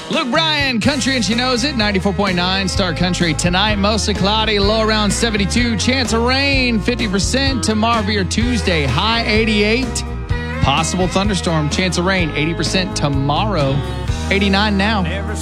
Luke Bryan, Country and She Knows It, 94.9 Star Country. Tonight, mostly cloudy, low around 72. Chance of rain, 50%. Tomorrow for your Tuesday, high 88. Possible thunderstorm, chance of rain, 80% tomorrow. 89 now.